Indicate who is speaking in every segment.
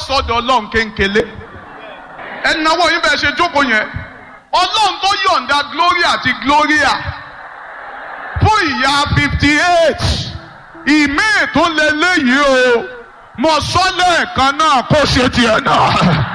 Speaker 1: sọ́dọ̀ Ọlọ́run kéńkélé. Ẹnáwó yín bẹ́ẹ̀ ṣe jókòó yẹn. Ọlọ́run tó yọ̀ǹda Gloria àti Gloria fún ìyá 58 ìmíì tó lé léyìí o. Mo sọ lẹ́ẹ̀kan náà kó ṣe tiẹ̀ náà.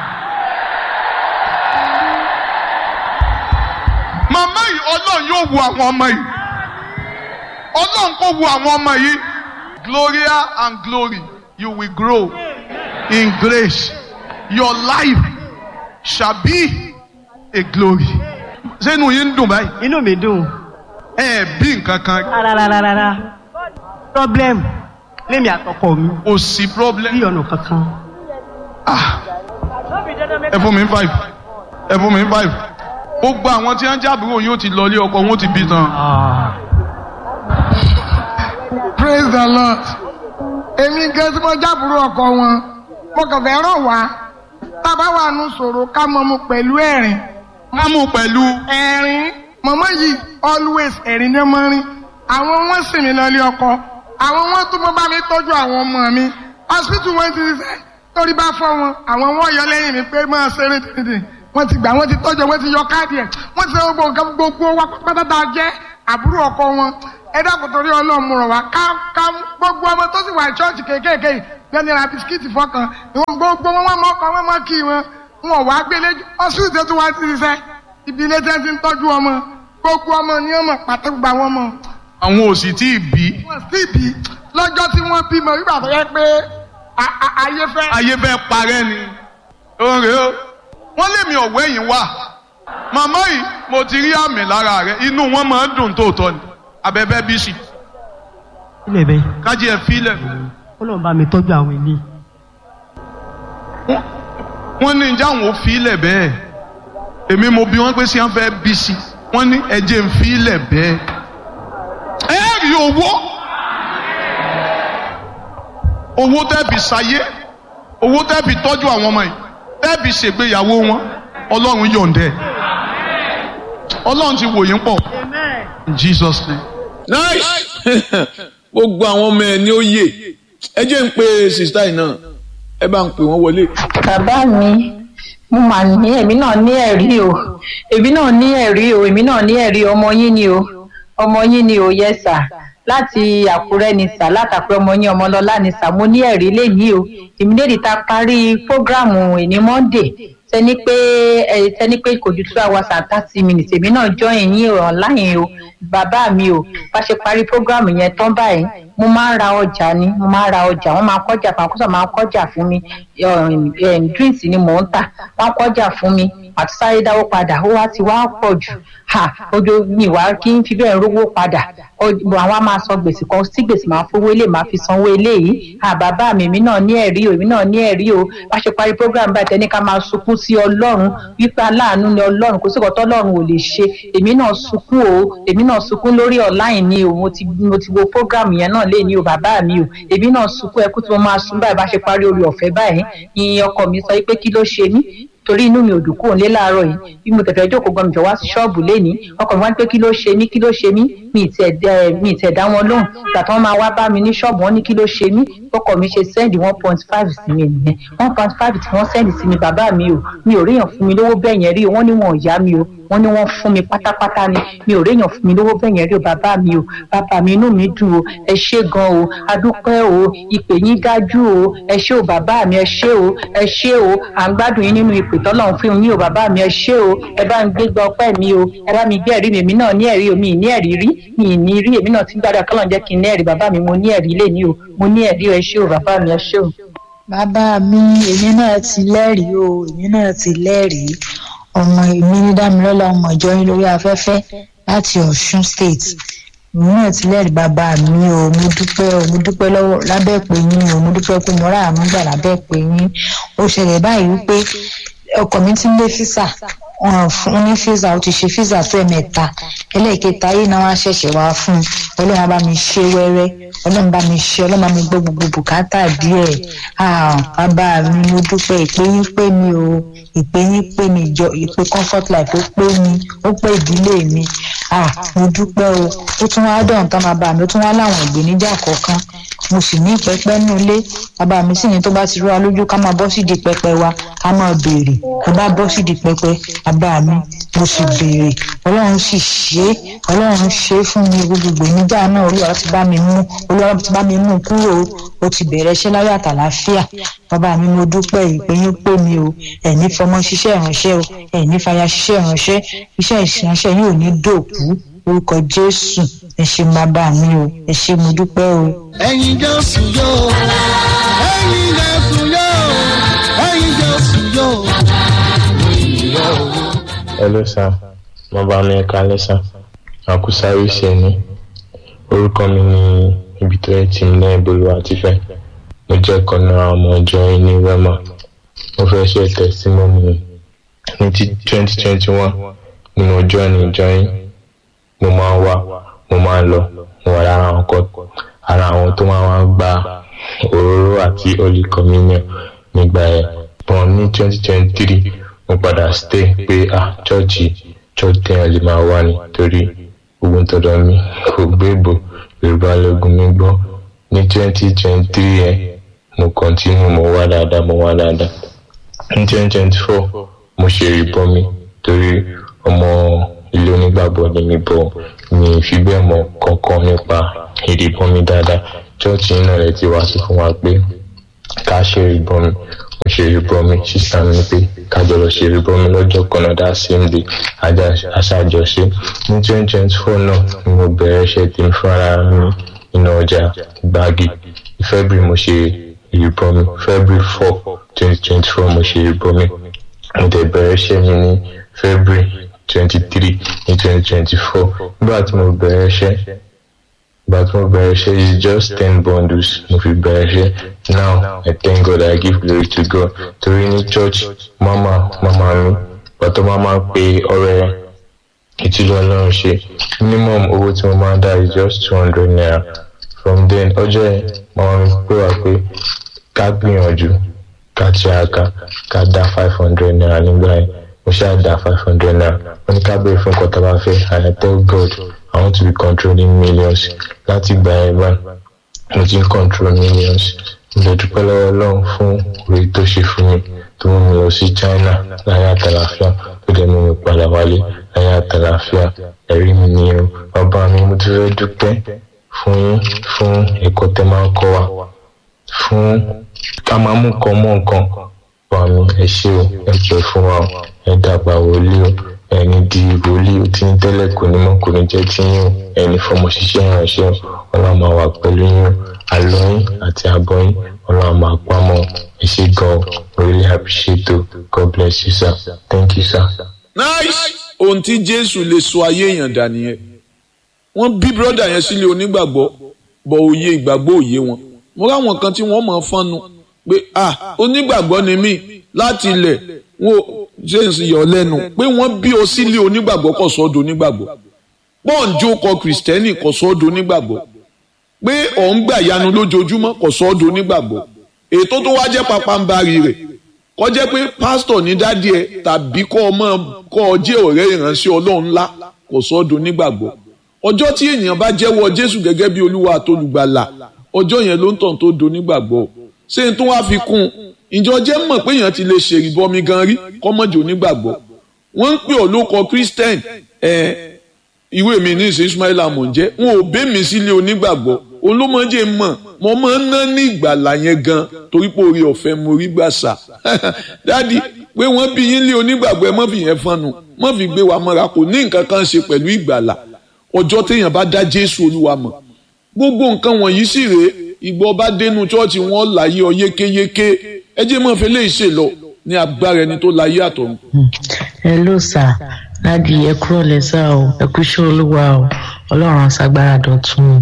Speaker 1: Màmá yìí Ọlọ́run yóò wo àwọn ọmọ yìí. Ọlọ́run kò wo àwọn ọmọ yìí. Gloria and glory, you will grow in grace. Your life shall be a glory. Ṣé inú yín ń dùn báyìí?
Speaker 2: Inú mi dùn.
Speaker 1: Bí nǹkan kan.
Speaker 2: Rárá. Problem. Lémi àtọkọ mi.
Speaker 1: Kò sí problem.
Speaker 2: Bí ọ̀nà kankan.
Speaker 1: Ẹ fún mi 5. Ẹ fún mi 5. Gbogbo àwọn tí wọ́n jábúrò yóò ti lọ ilé ọkọ wọn ti bí tán.
Speaker 3: Praise the Lord. Èmi gan tí mo jábúrò ọkọ wọn, mo kàn fẹ́ rọ̀ wá. Tábà wà nù sọ̀rọ̀ ká mọ̀ mu pẹ̀lú ẹ̀rín.
Speaker 1: Ká mú pẹ̀lú
Speaker 3: ẹ̀rín. Màmá yìí always ẹ̀rín ní ọmọ rin. Àwọn wọn sì mí lọ ilé ọkọ. Àwọn wọn tún mọ́ bá mi tọ́jú àwọn ọmọ mi. Hospital wọn ti ṣiṣẹ́ torí bá fọ́ wọn. Àwọn wọn yọ lẹ́yìn mi pé máa ṣeré dídì. Wọ́n ti gbà wọ́n ti tọ́jú wọ́n ti yọ káàdì ẹ̀. Wọ́n ti ṣe gbogbo wa pátápátá jẹ́ àbúrò ọkọ wọn. Ẹ dákun torí Ọlọ́run rọ̀ wá ká gbogbo ọmọ tó sì wà ṣọ́ọ̀ṣì kéékèèké yìí lẹ́ni ra bisikíìtì fọ́kàn. Gbogbo wọn wọ́n mọ́kàn wọ́n mọ́ kí wọn. Wọn wá gbélé ọ̀ṣùtẹ̀ tó wá ti ṣiṣẹ́. Ibi ilé tí wọ́n ti ń tọ́jú ọmọ. Gbogbo ọmọ ni ọmọ pàtó gba wọn mọ.
Speaker 1: àwọn òsì tí ì bí.
Speaker 3: Wọ́n sì bí lọ́jọ́ tí wọ́n bímọ nígbà tó yẹ pé ayé fẹ́
Speaker 1: parẹ́ ni. Oore o wọ́n lé mi ọ̀wọ́ ẹ̀yìn wá. Màmá yìí mo ti rí àmì lára rẹ̀ inú wọn máa ń dùn tóòtọ́ ni. Abẹ́fẹ́ bíṣì.
Speaker 2: Ilé bẹ́ẹ̀.
Speaker 1: Kájí ẹ fílẹ̀.
Speaker 2: Ọlọ́run bá mi tọ́jú àwọn ilé.
Speaker 1: Wọ́n ní ìjà àwọn ò fílẹ̀ bẹ́ẹ̀. Èmi mo bí wọ́n pé sí wọ́n fẹ́ bíṣì. Wọ́n ní ẹ̀jẹ̀ ń fílẹ̀ bẹ́ẹ̀. Ẹ rí owó. Owó tẹ́ẹ̀bì sáyé. Owó tẹ́ẹ̀bì tọ́jú àwọn ọmọ yìí. Tẹ́ẹ̀bì ṣègbéyàwó wọn. Ọlọ́run yọ̀ǹdẹ̀. Ọlọ́run ti wò yín pọ̀. In Jesus name.
Speaker 4: Nice. Gbogbo àwọn ọmọ ẹ ní ó yè. Ẹ jẹ́ ń pe sista yìí náà. Ẹ bá ń pè wọ́n wọlé.
Speaker 5: Bàbá mi, mo mà ní èmi náà ní ẹ̀rí o. Èmi náà ní ẹ̀rí o. Èmi náà ní ẹ̀rí ọmọ yín ni o. Ọmọ yín ni o, yes sir. Láti Àkúrẹ́ ni sà, látàkùrẹ́ ọmọ yín Ọmọlọ́lá ni sà. Mo ní ẹ̀rí léyìí o. Èmi lédi ta parí prógráàmù ìní Monday. Tẹ́ni pé kò ju 2 hours and 30 minutes. Èmi náà join yín online o. Bàbá mi o. Bá ṣe parí prógráàmù yẹn tán báyìí. Mo máa ń ra ọjà ni, mo máa ń ra ọjà. Wọ́n máa ń kọjá fún àkóso máa ń kọjá fún mi. Drinks ni mò ń tà. Wọ́n kọjá fún mi. Àti sáré dáwó padà. Ó wá ti wá pọ̀ jù. Ojo mi wá kí n fi bẹ́ẹ̀ rówó padà. Àwọn á máa san gbèsè kan tí gbèsè máa fowó ilé máa fi sanwó eléyìí. Bàbá mi, èmi náà ní ẹ̀rí o, èmi náà ní ẹ̀rí o. Bá ṣe parí program báyìí tẹ́ni ká máa sunkún sí Ọlọ́run wípé aláàánú ni Ọlọ́run, kò sí nǹkan tọ́lọ́run ò lè ṣe. Èmi náà sunkún o, èmi náà sunkún lórí online ni o. Mo ti wo program yẹn náà lé ní o bàbá mi o. Èmi náà sunkún ẹkún tí mo máa sun báyìí bá ṣe parí orí ọ̀fẹ́ báyìí. Ìyẹn ọkọ mi sọ pé kí ló ṣe mí. Torí inú mi ò dùn kúrò nílé láàárọ̀ yìí bí mo tẹ̀fẹ̀ jókòó gan mi jọ wá sí ṣọ́ọ̀bù lénìí ọkọ mi wá pé kí ló ṣe mí mi ì tẹ̀ dá wọn lóhùn ìgbà tí wọ́n máa wá bá mi ní ṣọ́ọ̀bù wọn ní kí ló ṣe mí ọkọ mi ṣe sẹ́ndì 1.5 sí mi nìyẹn 1.5 tí wọ́n sẹ́ndì sí mi bàbá mi o mi ò ríyàn fún mi lówó bẹ́ẹ̀ yẹn rí o wọ́n ní wọn ò yá mi o wọ́n ní wọ́n fún mi pátápátá ni mi ò ríyàn fún mi lówó bẹ́ẹ̀ yẹn rí o bàbá mi inú mi dùn o ẹ ṣé gan o adúpẹ́ o ìpè yín dájú o ẹ ṣé o bàbá mi ẹ ṣé o à ń gbádùn yín nínú ìpè tọ́lọ́run fún yín o bàbá mi ẹ ṣé o ẹ bá ń gbégbá ọpẹ́ mi o ẹ bá mi gbé ẹ̀rí mi èmi náà ní ẹ̀rí o mi ì ní ẹ̀rí rí mi ì ní rí èmi náà ti gbádùn kọ́lọ́run jẹ́ kí n ní ẹ̀rí bàbá mi mo ní ẹ̀rí lé ní o mo ní ẹ̀rí o ẹ ṣé o bàbá mi ẹ ṣé o.
Speaker 6: Bàbá mi èmi náà ti lẹ́rìí ọmọ èmi ní Dámilọ́lá ọmọ ìjọ yín lórí afẹ́fẹ́ láti Ọ̀ṣun state èmi náà ti lẹ́rìí bàbá mi o mo dúpẹ́ lọ́wọ́ lábẹ́ pé yín o mo dúpẹ́ pé mo rà àánú gbà lábẹ́ pé yín ó ṣẹlẹ̀ báyìí wípé ọkọ mi ti ń lé físà wọn fún ní físà ó ti ṣe físà tó ẹ̀mẹ́ta ẹlẹ́ẹ̀kẹta yìí náà wá ṣẹ̀ṣẹ̀ wá fún un Ọlọ́run bá mi ṣe wẹ́rẹ́ Ọlọ́run bá mi gbọ́ gbogbo bùkátà díẹ̀ bàbá mi mo dúpẹ́ ìpè yín pé mi o ìpè yín pé mi ìjọ ìpè comfort life ó pé mi ó pé ìdílé mi mo dúpẹ́ o ó tún wá dọ̀hún tán bàbá mi ó tún wá láwọn ìgbéníjà kọ̀ọ̀kan mo sì ní pẹpẹ nínú ilé bàbá mi sì ní tó bá ti rú wa lójú ká máa bọ́ sídìí pẹpẹ wa ká máa béèrè ká bá bọ́ sídìí pẹpẹ bàbá mi mo sì béèrè ọlọ́run sì ṣe é ọlọ́run ṣe é fún mi gbogbo ìgbéníjà náà olúwa ti bá mi mú kúrò ó ti bẹ̀rẹ̀ iṣẹ́ láyọ̀ àtàlàáfíà bàbá mi mo dúpẹ́ ìpè yín pé mi o ẹ̀ní fọmọ ṣiṣẹ́ ìránṣẹ́ o ẹ̀ní fàyà ṣiṣẹ́ ìránṣẹ́ iṣẹ́ ìránṣẹ́ yìí ò ní dòkú orúkọ Jésù ẹ ṣé bàbá mi o ẹ ṣé mo dúpẹ́ o.
Speaker 7: ẹ̀yin Jésù yóò ẹ̀yin Jésù yóò ẹ̀yin Jésù yóò.
Speaker 8: Hello sir, mo bá mi kalẹ̀ sir, àkúsáré ṣe ni orúkọ mi ní ibi tó yẹ tí mi náà ìbolú àti fẹ́ mo jẹ́ kan náà ọmọ ìjọ ní Wema mo fẹ́ ṣe testimony ní 2021 ni mo join ìjọ yín mo máa ń wá mo máa ń lọ mo wà ara àwọn tó máa ń gba òróró àti holy communion nígbà yẹn but ní 2023 mo padà stay pé church tẹ́yàn lè máa wá nítorí gbogbo tọ̀dọ̀ mi kò gbégbò Yorùbá lógún mi gbọ́ ní 2023 yẹn mo continue mo wá dáadáa ní 2024 mo ṣe ìrìbọmi torí ọmọ ilé onígbàgbọ́ ni mi bọ̀ mi fi bẹ́ẹ̀ mọ̀ kankan nípa ìrìbọmi dáadáa church náà rẹ̀ ti wá sí fún wa pé ká ṣe ìrìbọmi mo ṣe ìrìbọmi sísá mi pé ká jọ lọ ṣe ìrìbọmi lọ́jọ́ kan náà dá same day aṣáájọṣe ní 2024 náà ni mo bẹ̀rẹ̀ iṣẹ́ tí mo fún ara mi nínú ọjà Gbági February mo ṣe ìrìbọmi February 4 2024 mo ṣe ìrìbọmi mo dẹ̀ bẹ̀rẹ̀ iṣẹ́ mi ní February 23 ní 2024 nígbà tí mo bẹ̀rẹ̀ iṣẹ́ is just 10 bundles mo fi bẹ̀rẹ̀ iṣẹ́ now I thank God I give glory to God torí ní church mama mi pàtó mama pé ọrẹ ìtìjú Ọlọ́run ṣe minimum owó tí mo máa ń dá is just 200 naira from then ọjọ́ yẹn mama mi pé wá pé ká gbìyànjú ká tiraka ká dá 500 naira nígbà yẹn mo ṣáà dá 500 naira wọ́n ní ká béèrè fún nǹkan tó bá fẹ́ and I tell God I want to be controlling millions láti gba ẹ̀ bá mo ti ń control millions mo lè dúpẹ́ lọ́wọ́ Ọlọ́run fún oore tó ṣe fún mi tó mú mi lọ sí China láyé àtàlàáfíà tó dẹ̀ mú mi padà wálé láyé àtàlàáfíà ẹ̀rí mi ni o bàbá mi mo ti fẹ́ dúpẹ́ fún yín fún ẹ̀kọ́ tẹ́ máa ń kọ́ wa fún ká máa mú nǹkan mọ́ nǹkan bàbá mi ẹ ṣé o ẹ jẹ́ fún wa o ẹ dàgbà wòlíì o ẹni di wòlíì o tí ń tẹ́lẹ̀ kò ní mọ́ kò ní jẹ́ tí yín o ẹni fọmọ ṣiṣẹ́ ìránṣẹ́ Ọlọ́run máa wà pẹ̀lú yín o àlọ́ yín àti àbọ̀ yín Ọlọ́run máa pamọ́ ẹ ṣé gan o really appreciate o God bless you sir thank you sir.
Speaker 4: Nice. Ohun tí Jésù lè sọ ayé èèyàn dà nìyẹn wọ́n bí brọ́dà yẹn sílé onígbàgbọ́ bọ̀ òye ìgbàgbọ́ òye wọn mo ráwọn kan tí wọ́n máa fọ́nnu pé onígbàgbọ́ ni mí láti ilẹ̀ wọn James yọ lẹ́nu pé wọ́n bí ọ sílé onígbàgbọ́ kò sọ́dọ̀ onígbàgbọ́ pọ́ǹjó kọ kìrìsìtẹ́nì kò sọ́dọ̀ onígbàgbọ́ pé ọ̀ ń gbà yanu lójoojúmọ́ kò sọ́dọ̀ onígbàgbọ́ ètò tó wá jẹ́ pàpàǹbarì rẹ̀ kó jẹ́ pé pásítọ̀ ní dádì ẹ tàbí kọ́ ọ jẹ́ ọ̀rẹ́ ìránṣẹ́ Ọlọ́run ńlá kò sọ́dọ̀ onígbàgbọ́ ọjọ́ tí ènìyàn bá jẹ́wọ́ Jésù gẹ́gẹ́ bí Olúwa àtolùgbàlà ọjọ́ yẹn ló ń tàn tó do nígbàgbọ́ ṣé n tó wá fi kún ìjọ jẹ́ mọ̀ pé èèyàn ti lè ṣèrìbọmi gan rí kọ́mọ́jò nígbàgbọ́ wọ́n ń pè ọ́ lóko Christian ìwé mi ní ìsìn Ismail amọ̀njẹ́ wọn ò bẹ́ mi sílé onígbàgbọ́ olómọdé mo máa ń ná ní ìgbàlà yẹn gan torí pé orí ọ̀fẹ́ mo rí gbàsà dádì pé wọ́n bí yín lé onígbàgbọ́ ẹ má fi yẹn fọnù má fi gbé wa mọ́ra kò ní nǹkan kan ṣe pẹ̀lú ìgbàlà ọjọ́ téèyàn bá dá Jésù Olúwa mọ̀ gbogbo nǹkan wọ̀nyí sì rèé ìgbọ́ bá dénú chọ́ọ̀chì wọn láyé ọ yékéyéké ẹ jẹ́ mọ́ fẹ́ lè ṣe lọ ní agbára ẹni tó láyé àtọ̀run.
Speaker 9: Hello sir dádì ẹ kúrò lẹ́sà o ẹ kú iṣẹ́ Olúwa o Ọlọ́run ṣàgbára dọ̀tun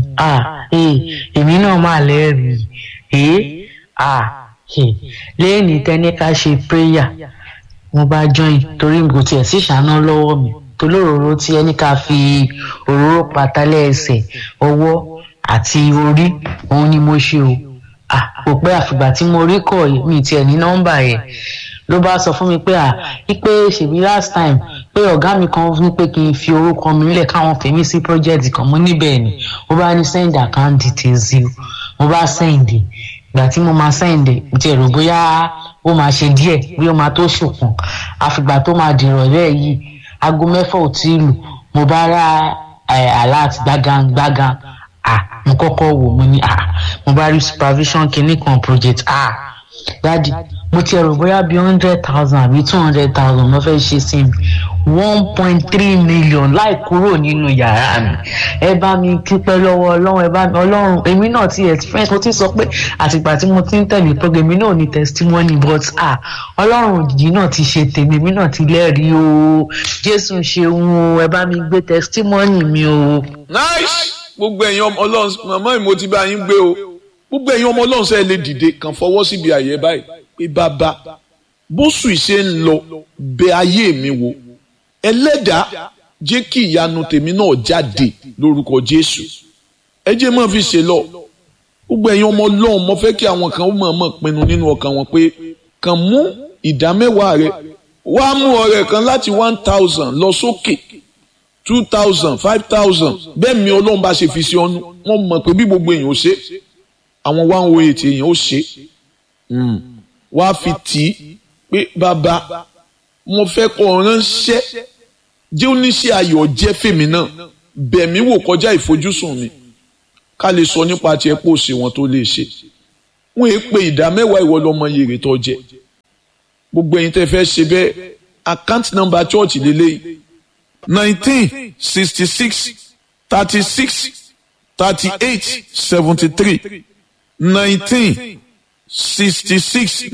Speaker 9: èmi náà máa lẹ́rìí lẹ́yìn tẹ́ni ká ṣe prayer mo bá join torí kò tiẹ̀ sí ṣáná lọ́wọ́ mi tolóróró tí ẹni ká fi òróró patálẹ̀ ẹsẹ̀ ọwọ́ àti orí òun ni mo ṣe o kò pẹ́ àfìgbà tí mo rí kọ̀ mi tiẹ̀ ní nọ́mbà yẹn ló bá sọ fún mi pé ipe ṣèbí last time pé ọ̀gá mi kan ní pé kí n fi orúkọ mi nílẹ̀ káwọn fèmí sí project kan mo níbẹ̀ ni ó bá ní send account details yìí mo bá sẹ́ǹdì ìgbà tí mo máa sẹ́ǹdì mo ti rò bóyá ó máa ṣe díẹ̀ bí ó máa tó ṣùkùn àfìgbà tó máa dìrọ̀lẹ́ yìí aago 6 ò tí ì lù mo bá ra alert gbágan mo kọ́kọ́ wò mo ní mo bá rí supervision kìíní kan project dadi mo ti rò bóyá bí 100,000 àbí 200,000 mo fẹ́ ṣe sí mi 1.3 million láì kúrò nínú yàrá mi ẹ bá mi dúpẹ́ lọ́wọ́ ọlọ́run ẹ bá mi ọlọ́run èmi náà ti experience mo ti sọ pé àtìgbà tí mo ti ń tẹ̀lé program mi náà ní testimony but ọlọ́run òjijì náà ti ṣe tèmi èmi náà ti lẹ́rìí o jésù ṣeun o ẹ bá mi gbé testimony mi o.
Speaker 4: nice gbogbo ẹ̀yin ọmọ ọlọ́run màmá mi mo ti bá yín gbé o gbogbo ẹ̀yin ọmọ ọlọ́run sẹ́ẹ̀ lè dìde kàn fọwọ́ síbi àyè báyìí pé bàbá bóṣù ìṣe ń lọ bẹ ayé mi wò ẹlẹ́dàá jẹ́ kí ìyanu tèmi náà jáde lórúkọ jésù ẹ jẹ́ máa fi ṣe lọ gbogbo ẹ̀yin ọmọ ọlọ́run mo fẹ́ kí àwọn kan ó mọ̀ọ́mọ̀ pinnu nínú ọkàn wọn pé kàn mú ìdámẹ́wàá rẹ wá mú ọrẹ kan láti 1,000 lọ sókè 2,000 5,000 bẹ́ẹ̀ mi ọlọ́run bá ṣe fi sí ọ́nú wọ́n mọ̀ pé bí gbogbo èèyàn ó ṣe àwọn 108 èèyàn ó ṣe wá fi tì í pé bàbá mo fẹ́ kọ́ ránṣẹ́ jẹ́ oníṣẹ́ ayọ̀ jẹ́ fèmí náà bẹ̀mí wò kọjá ìfojúsùn mi ká lè sọ nípa tiẹ̀ pò sí wọn tó lè ṣe wọ́n èé pe ìdámẹ́wàá ìwọ lọ́mọ yèrè tó jẹ gbogbo ẹ̀yin tẹ́ fẹ́ ṣe bẹ́ẹ̀ account number church lélẹ́yìí 1966 36 38 73 1966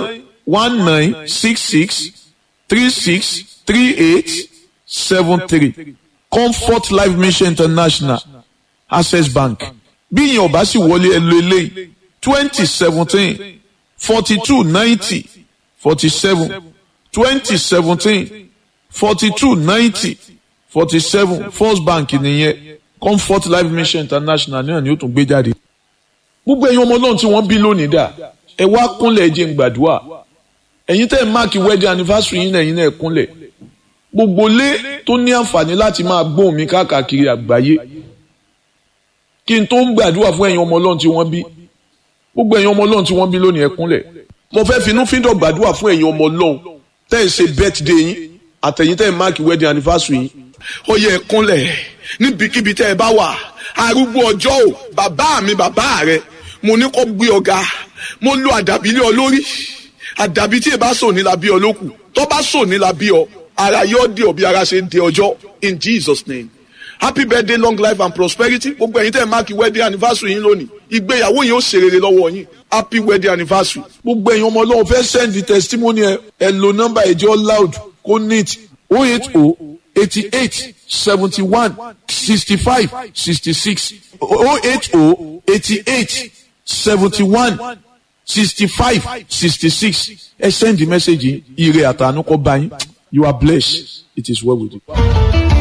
Speaker 4: 1966 36 38 73 Comfort Life Mission International Access Bank bí ìyẹn ọba sì wọlé ẹ lo eléyìí 2017 42 90 47 2017 42 90 47 First Bank nìyẹn Comfort Life Mission International náà ni ó tún gbé jáde. Gbogbo ẹ̀yin ọmọ náà tí wọ́n bí lónìí dà ẹ wá kúnlẹ̀ ẹ jẹ́ n gbàdúrà ẹ̀yin tẹ́ ẹ̀ máàkì wedding anniversary yín ẹ̀yin náà kúnlẹ̀ gbogbo lé tó ní àǹfààní láti máa gbóhùn mi káàkiri àgbáyé kí n tó ń gbàdúrà fún ẹ̀yin ọmọ Ọlọ́run tí wọ́n bí gbogbo ẹ̀yin ọmọ Ọlọ́run tí wọ́n bí lónìí ẹ kúnlẹ̀ mo fẹ́ finúfíndọ̀ gbàdúrà fún ẹ̀yin ọmọ Ọlọ́run tẹ́ ẹ̀ ṣe birthday yín àtẹ̀yin tẹ́ ẹ̀ máàkì wedding anniversary yín ó yẹ ẹ kúnlẹ̀ níbikíbi tẹ́ ẹ bá wà arúgbó ọjọ́ ò bàbá mi bàbá rẹ mo ní kó gbé ọ̀gá mo lo àdàbí lé ọ lórí àdàbí tí ẹ bá sọ ní la bí ọ lókù tó bá sọ ní la bí ọ ara yóò dé ọ bí ara ṣe ń dé ọjọ́ in Jesus name happy birthday long life and prosperity gbogbo ẹ̀yin tẹ́ ẹ máàkì wedding anniversary yín lónìí ìgbéyàwó yín ó ṣe rere lọ́wọ́ yín happy wedding anniversary gbogbo ẹ̀yin ọmọ Ọlọ́run fẹ́ send the testimony ẹ lo number ẹjọ́ loud kó neat 080 88 71 65 66 080 88 71 65 66 ẹ send the message ire àtànú kó bá yín you are blessed it is well with you.